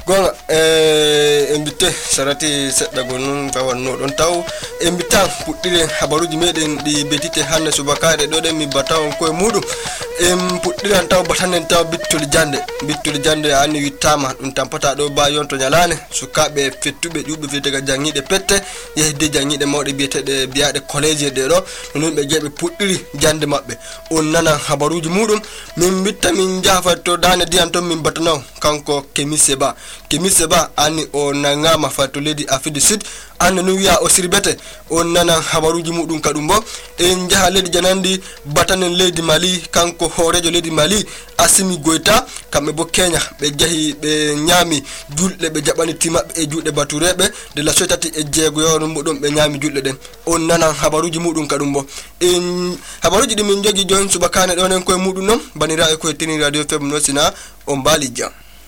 gonga embite sarati sedda gonun bawanno don taw embitan puddire habaruji meden di betite hanne subakaade do den mi bataw ko mudum puddiran taw batanen taw bittuli jande ani wittama dum tampata do ba yonto nyalane sukabe fettube jubbe fetega jangide pette yehde jangide mawde bietede biade college de do non be gebe puddiri jande mabbe on nana habaruji mudum min bitta min jafato dane dianto min batanaw kanko kemise ba ani o nangama fato ledi afidi sud anna nu wi'a o sirbete on nana habaruji mudum kadum bo en jaha ledi janandi batanen ledi Mali kanko horejo ledi Mali Assimi Goita kambe bo Kenya be jahi be nyami julde be jabani timabbe e juude baturebe de la société e jeego yono mudum be nyami julde den on nana habaruji mudum kadum bo en habaruji di min jogi jon subakane don en koy mudum non banira e koy tini radio fm nosina on balija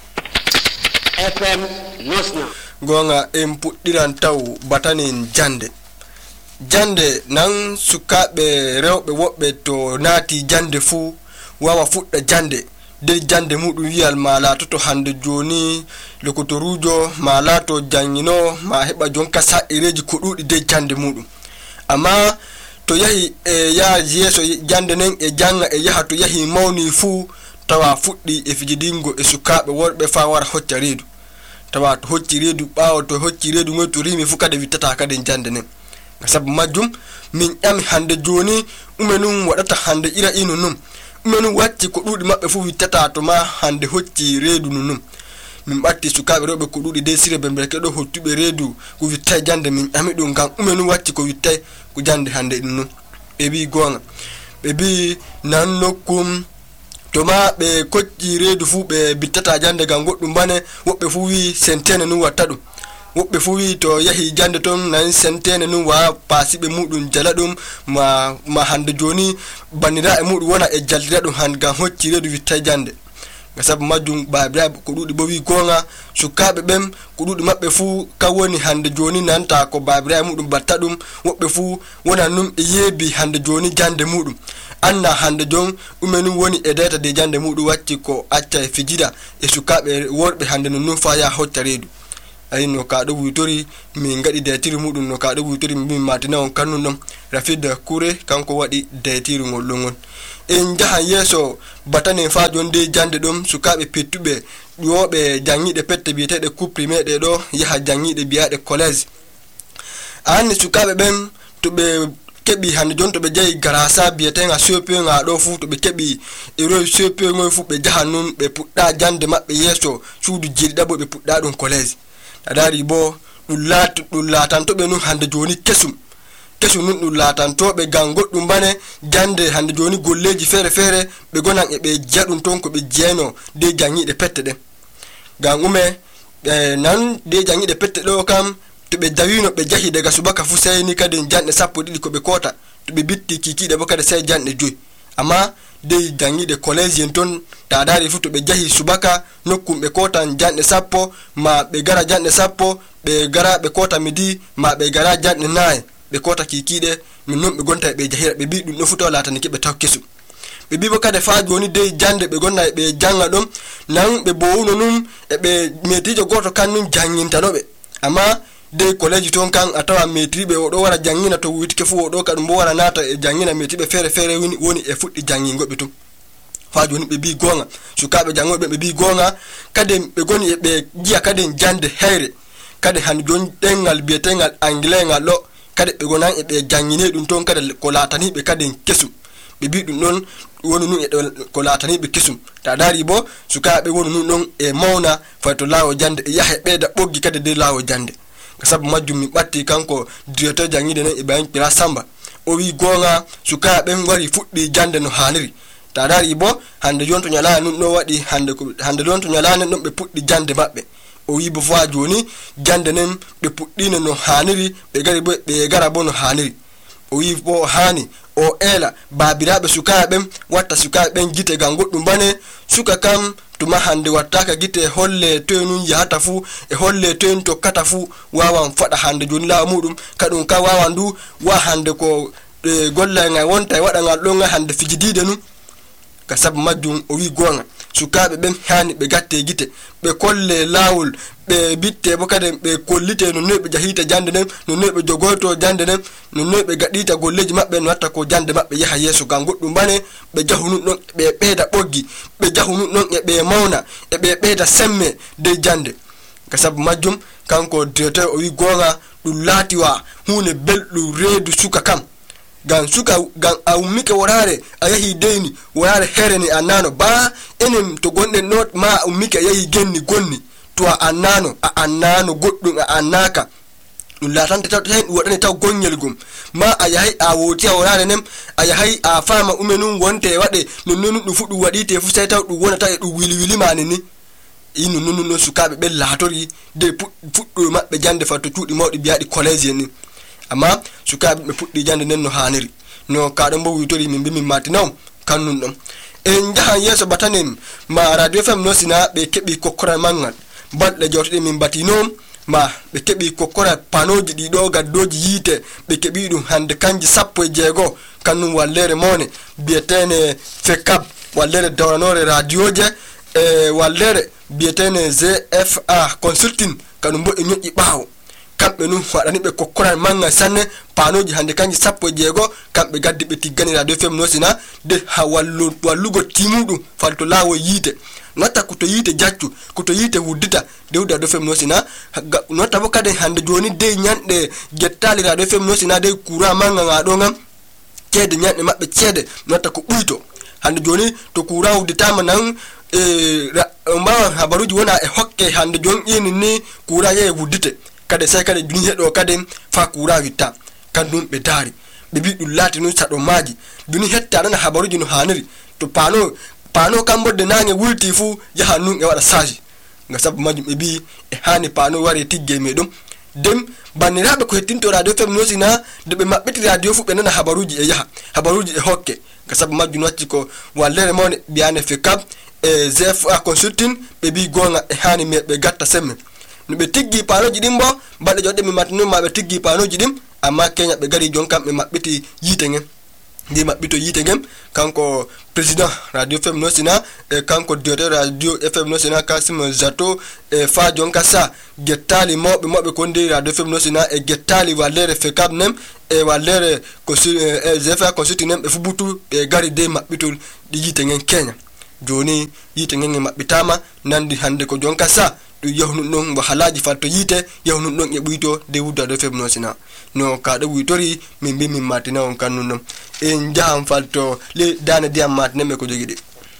FM Nosna gonga puddiran taw batanen jande nan sukabe rewbe wobbe to naati jande fu wawa fudda jande de jande mudum wial mala to hande joni lokoto rujo mala to jangino ma heba jonka sa ereji ko dudi de jande mudum amma to yahi ya yeso jande nen e janga e yaha to yahi mawni fu tawa fuddi e fijidingo e sukabe worbe fa war hocca reedu tawa to hocci reedu baawo to hocci reedu ngoy to rimi fu kade wittata kade jande nen sabu majjum min ami hande joni umenum wadata hande ira inu num umenum wacci ko dudi mabbe fu wittata to ma hande hocci reedu num min batti sukabe robe ko dudi de sire bembe ke do hottube reedu ko wittay jande min ami dum gam umenum wacci ko wittay ko jande hande num be bi gonga be bi nan nokkum to ma be kocci reedu fu be bittata jande gam goddum bane wobbe fu wi sentene nu watta dum wobbe fu wi to yahi jande ton nan sentene nu wa pasibe mudum jaladum ma hande joni banira e mudum wona e jaldira dum han gam hocci reedu witta jande gasabu majjum baabira ko dudi bo wi gonga sukabe bem ko dudi mabbe fu ka woni hande joni nanta ko baabira e mudum batta dum wobbe fu wona num e yebi hande joni jande mudum anna hande jon umenu woni e data de jande mudum wacci ko acca e fijida e sukabe worbe hande non fa ya hocca reedu ay no ka do wutori mi ngadi deetiru mudum no ka do wutori mi matina on kannu non rafida kure kanko wadi deetiru ngol longon en jaha yeso batane fa jonde jande dum sukabe pettube yobe jangide pette bietede couprime de do yaha jangide biade college anni sukabe ben to be kebi hande jonto be jayi garasa bietenga sope nga do fu to be kebi ero sope ngoy fu be jaha nun be pudda jande mabbe yeso suudu jilda bo be pudda don college adari bo dum latanto be nun hande joni kesum nun dum latanto be gangoddum bane jande hande joni golleji fere be gonan e be jadum ton ko be jeno de jangide pette den gangume nan de jangide pette do kam to be dawino be jahi daga subaka fu sayni kadin jande sappo didi ko be kota to be bitti kikide bo kada say jande joy amma de jangide college ton ta dari fu to be jahi subaka nokkum be kota jande sappo ma be gara jande sappo be gara be kota midi ma be gara jande nae be kota kikide min non be gonta be jahira be bi dum no futo latani ke be takkesu be bi bo kada fa joni de jande be gonna be janga dum nan be bowuno num e be metijo goto kannum janginta do be amma de college ton kan atawa metribe o do wara jangina to witike fu o do kadum bo wara nata e jangina metribe fere woni e fuddi jangingo be tum fa joni be bi gonga sukabe jangobe be bi gonga kade be goni e be giya kade jande heyre kade han jon dengal bietengal anglais ngal lo kade be gonan e be jangine dum ton kade ko latani be kade kesu be bi dum non wonu nun e ko latani be kesum ta dari bo sukabe wonu nun non e mauna fa to lawo jande e yahe beda boggi kade de lawo jande sabu majjum mi batti kanko directeur jangide ne Ibrahim Pira Samba o wi gonga sukabe ngari fuddi jande no haniri ta dari bo hande jonto nyala nun no wadi hande jonto nyala non be puddi jande mabbe o wi bo fa joni jande nen be puddina no haniri be gari bo be gara bo no haniri o wi bo hani o ela babirabe sukabe watta sukabe gite gangoddum bane suka kam tuma hande wattaka gite holle toynun yahata fu e holle toyn to kata fu wawan fada hande joni la mudum kadum ka wawan du wa hande ko golla nga wonta wada ngal do nga hande fijidide nu ka sabu majjum o wi gonga sukaaɓe ɓen hani ɓe gatte gite ɓe kolle lawol ɓe bitte bo kadi ɓe kollite no noy ɓe jahita jande nden no noy ɓe jogoyto jande nden no noy ɓe gaɗita golleji maɓɓe no watta ko jande maɓɓe yaha yeeso gam goɗɗum bane ɓe jahu nun ɗon ɓe ɓeyda ɓoggi ɓe jahu nun ɗon e ɓe mawna e ɓe ɓeyda semme dey jande ka sabu majjum kanko directeur o wi gonga ɗum laatiwa hunde belɗum reedu suka kam gam suka gam a ummike worare a yahi deyni worare hereni annano ba enen to gonɗen ɗo ma a ummike a yahi genni gonni to a annano goɗɗum a annaka ɗum latante taw hen ɗum waɗani taw gongel gom ma a yahay a woti a worare nen a yahay a fama umenum wonte e waɗe nonnon ɗum fu ɗum waɗite fu sai taw ɗum wonata e ɗum wili ni inu nonnon sukaɓe ɓe laatori de fuɗɗo maɓɓe jande fatto cuuɗi mawɗi biyaɗi collège en ni amma sukaɓe ɓe puɗɗi jande nden no haniri no kaɗon bo witori min min matinaw kannun ɗon en jahan yeeso batanen ma radio fm no sina ɓe keɓi kokkoral mangal balɗe jawtuɗe min batinom ma ɓe keɓi kokkoral panoji ɗiɗo gaddoji yiite ɓe keɓi ɗum hande kanji 16 kannum wallere mawne biyetene fekab wallere dawranore radio je e wallere biyetene gfa consulting kanum bo e ñoƴƴi ɓaawo kamɓe nun waɗani ɓe kokkoral manga sanne panoji hande kanji 16 kamɓe gaddi ɓe tiggani radio fm no sina de ha wallugo timuɗum falto laawo yiite notta ko to yiite jaccu ko to yiite wuddita de wudda radio fm no sina notta bo kadi hande joni de ñanɗe gettali radio fm no sina de courant manga ngaɗo ngam ceede ñanɗe maɓɓe ceede notta ko ɓuyto hande joni to courant wudditama nan mbawa habaruji wona e hokke hande jon ƴini ni courant yehe wuddite kade sai kade duni heɗo kade fa courant witta kandum ɓe daari ɓe mbi ɗum laati nun saɗo maaji duni hetta nana habaruji no haniri to pano kambodde nange wulti fu yaha nun e waɗa sage nga sabu majum ɓe mbi e hani pano wari tigge meɗum dem bandiraɓe ko hettinto radio fm no sina de ɓe maɓɓiti radio fu ɓe nana habaruji e yaha habaruji e hokke nga sabu majum wacci ko wallere mawne mbiyane fekab e gfa consulting ɓe mbi gonga e hani ɓe gatta semme no ɓe tiggi panoji ɗin bo balɗe joɗɗe mi matinum ma ɓe tiggi panoji ɗin amma keña ɓe gari jon kam ɓe maɓɓiti yiite ngen ndi maɓɓito yiite ngen kanko président radio fm no sina e kanko directeur radio fm no sina kasim zato e fa jonka sa gettali mawɓe ko ndi radio fm no sina e gettali wallere fekab nem e wallere gfa consulting nem ɓe fu butu ɓe gari de maɓɓitol ɗi yiite ngen keña joni yiite ngen e maɓɓitama nandi hande ko jonka sa ɗum yahnun ɗon halaji falto yiite yahnun ɗon e ɓuyto de wuddade fm no sina no kaɗo wuytori min mbi min matina on kannun ɗon en jahan falto le dane ndiyam matinemme ko jogi ɗi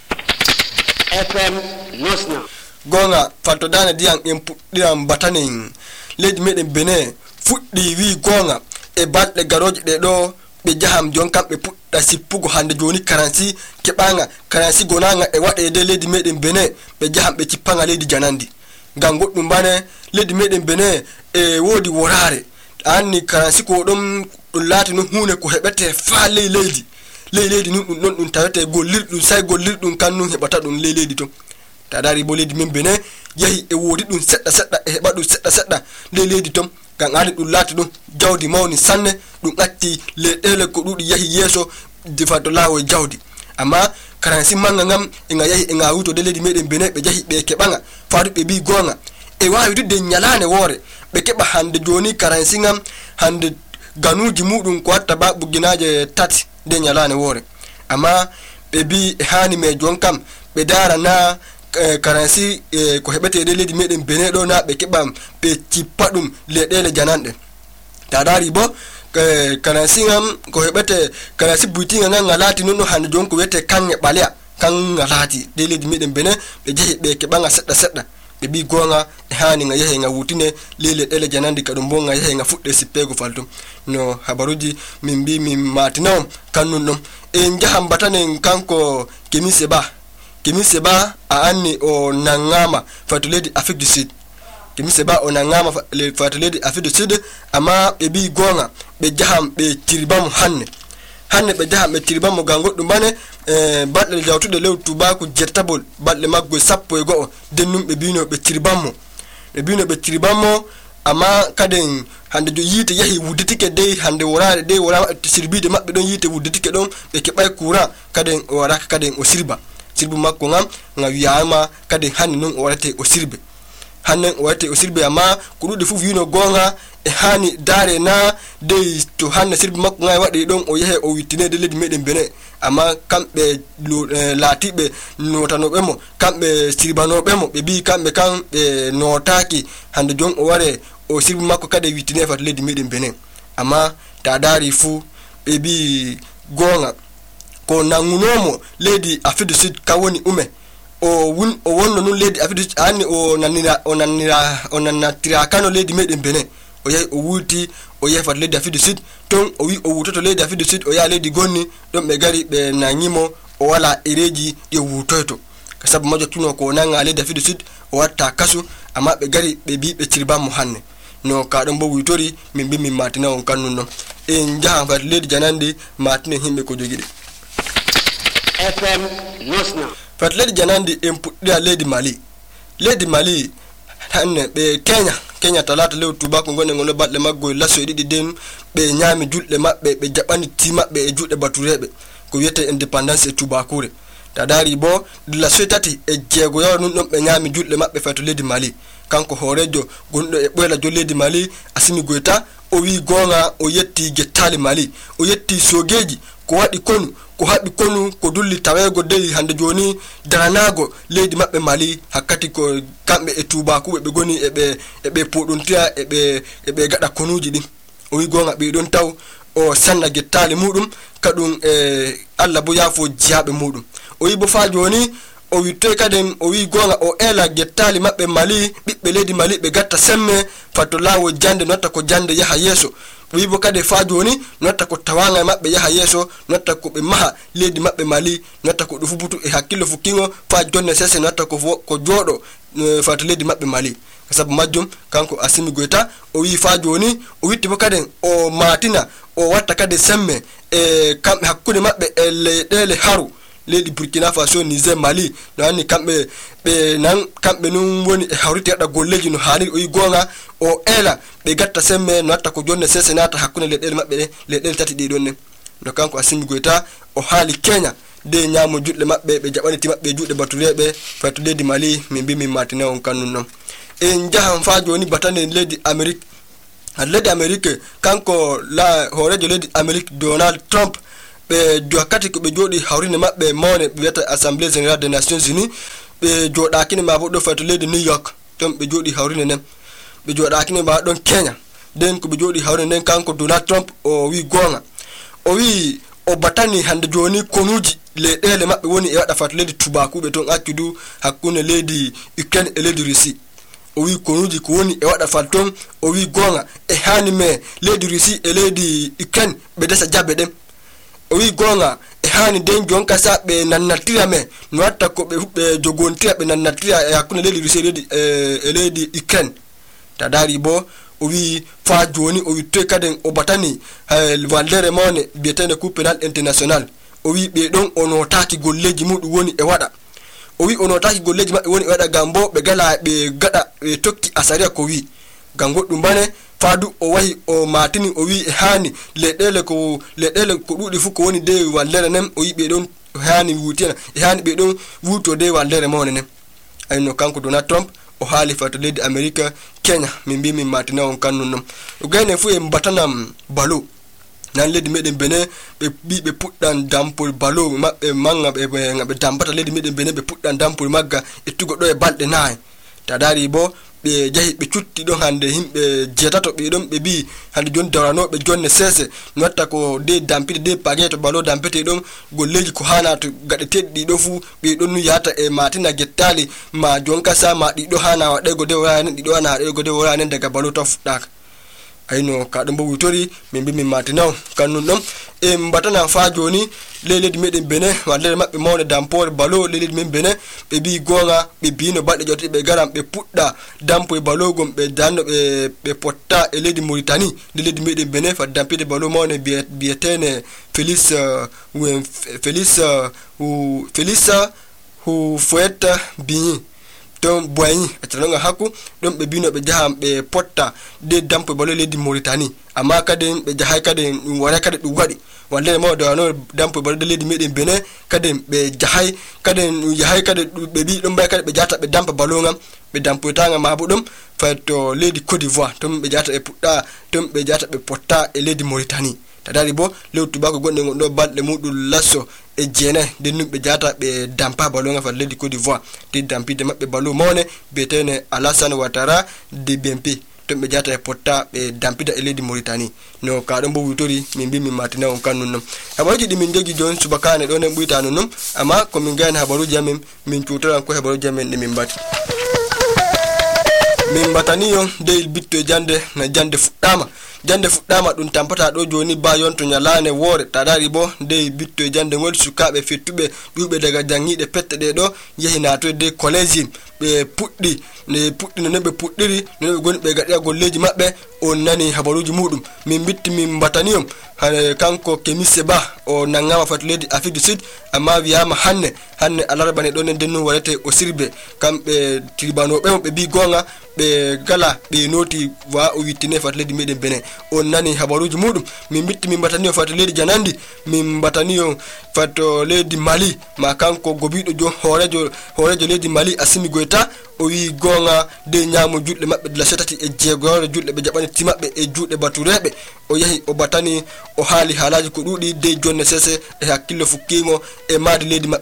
fm nosna gonga falto dane ndiyam en puɗɗiran batanen leydi meɗen benin fuɗɗi wi gonga e balɗe garoje ɗe ɗo ɓe jaham jon kam ɓe puɗɗa sippugo hande joni karansi keɓanga karansi gonaga e waɗede leydi meɗen benin ɓe jaham ɓe cippanga leydi janandi ngam goɗɗum bane leydi meɗen benin e woodi worare anni karansi ko ɗum laati no hunde ko heɓete fa leydi nun ɗum ɗon ɗum tawete gollirɗum sai gollirɗum kannum heɓata ɗum leydi ton ta dari bo leydi men benin yahi e woodi ɗum seɗɗa e heɓa ɗum seɗɗa leydi ton ngam ani ɗum laati ɗum jawdi mawni sanne ɗum atti leyɗele ko ɗuɗi yahi yeeso defato laawo jawdi amma karansi manga ngam enga yahi enga wuto de leydi meɗen benin ɓe jahi ɓe keɓanga faatu ɓe mbi gonga e wawi tudde ñalane woore ɓe keɓa hande joni karansi ngam hande ganuji muɗum ko watta ba ɓugginaje 3 de ñalane woore amma ɓe mbi e hani me jon kam ɓe dara na karansi ko heɓete de leydi meɗen benin ɗo na ɓe keɓa ɓe cippa ɗum leyɗele jananɗe ta dari bo karansi ngam ko heɓete karansi buytinga ngan nga laati non no hande jon ko wiyete kange ɓaleya kan nga laati de leydi meɗen benin ɓe jehi ɓe keɓanga seɗɗa ɓe mbi gonga e hani nga yahe nga wutine leyɗele janandi ka ɗum bo nga yahe nga fuɗɗe sippego faltum no habaruji min mbi min matinawon kannun ɗon en jahan batanen kanko kemise ba a anni o nangama fato leydi afrique du sud kemise ba o nangama fato leydi afrique du sud amma ɓe mbi gonga ɓe jaham ɓe tiribamo hanne ɓe jaham ɓe tiribamo ngam goɗɗum bane balɗe jawtuɗe lew tubaku jettabol balɗe maggo 11 nden num ɓe mbino ɓe tiribammo amma kaden hande jo yite yahi wudditike dey hande worade dey wora sirbide mabbe don yite wudditike don be kebay courant kaden o waraka kaden o sirbu makko ngam wiyama kaden hanne non o warate o sirbe hannen o warate o sirbe amma ko dudde fu wino gonga e hani dare na dey to hanne sirbe makko ngai wadi don o yahe o wittinede leddi meden bene amma kambe latibe notanobe mo kambe sirbanobe mo be bi kambe kambe notaki hande jon o ware o sirbu makko kade wittine fat leddi meden bene amma ta dari fu be bi gonga ko nangunomo leddi Afrique du Sud kawoni ume o wonno nun leddi Afrique du Sud anni o nanatira kano leddi meden bene o yahi o wuti o yefat leddi Afrique du Sud ton o wi o wutoto leddi Afrique du Sud o ya leddi gonni don be gari be nangimo o wala ereji de wutoyto sabu majo tuno ko nanga leddi Afrique du Sud o watta kasu amma be gari be bi be cirba mo hanne no ka don bo wutori min bi min matina on kannunno en jaha fat leddi janande matine himbe ko jogide FM Nosna fat leddi janande en puddiya leddi Mali hanne be Kenya talata lew tubako ngone ngono badle maggo laso e didi den be nyaami julde mabbe be jabani ti mabbe e julde baturebe ko wiete independence e tubakure ta dari bo laso tati e jego yaw nun don be nyaami julde mabbe fato leddi Mali kanko horejo gondo e boyla jo leddi Mali Assimi Goita o wi gonga o yetti gettali Mali o yetti sogeji ko wadi konu ko habi konu ko dulli tawego dey hande joni daranago leydi mabbe Mali hakkati ko kambe e tubaku be goni e be podontia e be gada konuji din o wi gonga be don taw o sanna gettali mudum kadum Allah bo yafo jiabe mudum o wi bo fa joni o wi to kadem o wi gonga o ela gettali mabbe Mali bibbe leydi Mali be gatta semme fatto lawo jande notta ko jande yaha yeso wi bo kade fa joni notta ko tawanga mabbe yaha yeso notta ko be maha leydi mabbe Mali notta ko do fubutu e hakkilo fukingo fa jonne sese notta ko jodo fatto leydi mabbe Mali sabu majjum kanko Assimi Goita o wi fa joni o witti bo kade o matina o watta kade semme e kambe hakkude mabbe e leydele haru leydi Burkina Faso Niger Mali no anni kambe nun woni e hawriti ada golleji no haali o yi gonga o ela be gatta semme no atta ko jonne sese nata hakkune leydele mabbe leydele tati di donne no kanko Assimi Goita o haali Kenya de nyaamo judde mabbe be jabani ti mabbe judde baturebe fatu leydi Mali min bi min matina on kannun non en jahan fa joni batane leydi Amerique kanko la horejo leydi Amerique Donald Trump be jokkati ko be jodi hawrine mabbe mawne be weta Assemblée Générale des Nations Unies be jodakini ma bo do fatu leydi New York ton be jodi hawrine nem be jodakini ma don Kenya den ko be jodi hawrine nen kanko Donald Trump o wi gonga o wi o batani hande joni konuji leydele mabbe woni e wada fatu leydi tubaku be ton accudu hakkunde leydi Ukraine e leydi Russie o wi konuji ko woni e wada falton o wi gonga e hani me leydi Russie e leydi Ukraine be desa jabbe dem o wi gonga e hani den jonka sa be nannatira me no watta ko be jogontira be nannatira e hakkunde leydi Russie e leydi Ukraine ta dari bo o wi fa joni o wi to kaden o batani Valdere mawne bietene Cour pénale international o wi be don onotaki golleji mudum woni e wada o wi onotaki golleji mabbe woni e wada gambo be gala be gada be tokki asaria ko wi gango dum bane fadu o wahi o matini o wi hani leydele ko dudi fu ko woni de Valdere nem o wi be don hani wutina e hani be don wuto de Valdere mawne nem ayno kanko Donald Trump o haali fatu leydi America Kenya min bi min matina on kannun non o gayne fu e mbatanam balo nan leydi meden Benin be puddan dampol balo mabbe manga be dambata leydi meden Benin be puddan dampol magga e tugo do e balde nayi ta dari bo be jahi be cutti don hande himbe jetato be don be bi hande jon dawrano be jonne sese notta ko de dampide de pageto balo dampete don golleji ko hana to gade teddi do fu be don yata e matina gettali ma jonka sa ma di do hana wade go de wala di do hana de go de wala nen daga balo to fudaka ayno ka dum bo witori min bi min matina kannun dum e mbatana fa joni leydi meden Benin wala mabbe mawne dampore balo leydi men Benin be bi gonga be bino badde jotti be garam be pudda dampo e balo gom be danno be potta e leydi Mauritanie leydi meden Benin fa dampide balo mawne bietene Félix Houphouët-Boigny ton boyni atanonga haku don be bino be jaham be potta de dampo balo ledi Mauritanie amma kade be jahay kade wara kade du wadi walle mo do no dampo balo de ledi meden Benin kade be jahay kade be bi dum bay kade be jata be dampa balo ngam be dampo tanga mabudum fato ledi Côte d'Ivoire tom be jata e pudda tom be jata be potta e ledi Mauritanie tadari bo lew tubako gonde ngondo balde mudul lasso e jene de numbe jata be dampa balo nga fa ledi Côte d'Ivoire de dampi de mabbe balo mone betene Alassane Ouattara de BNP to be jata e potta be dampida e ledi Mauritanie no ka don bo wutori min bi min matina on kan nonnom habaruji di min jogi jon subakane do ne buita nonnom amma ko min gane habaruji amen min tutoran ko habaruji amen de min bati min bataniyo de bitto jande na jande fuddama dum tampata do joni ba yonto nyalane wore tadari bo de bitto jande ngol sukabe fettube dube daga jangide pette de do yehina to de college be puddi no be puddiri no be goni be gadiya golleji mabbe on nani habaruji mudum min bitti min bataniyom kanko Kemise Ba o nangama fat ledi Afrique du Sud amma wiyama hanne alarbane do nen denno warete o sirbe kambe tribano be bi gonga be gala be noti wa o wittine fat ledi meden Benin on nani habaruji mudum min bitti min bataniyo fat ledi Janandi min bataniyo fat ledi Mali ma kanko gobido jo horejo ledi Mali Assimi Goïta o wi gonga de nyaamu judde mabbe de la setati e jeegoro judde be jabani timabbe e judde baturebe o yahi o batani o haali halaji ko dudi de jonne sese e hakkilo fukkimo e maadi ledi